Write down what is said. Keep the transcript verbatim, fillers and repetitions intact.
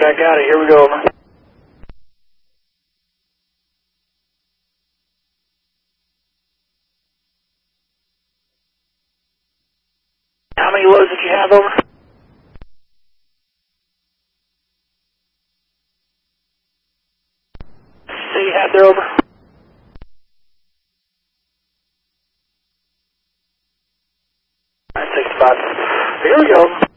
I got it. Here we go, over. How many loads did you have, over? So you had there, over? Alright, sixty-five. Here we go.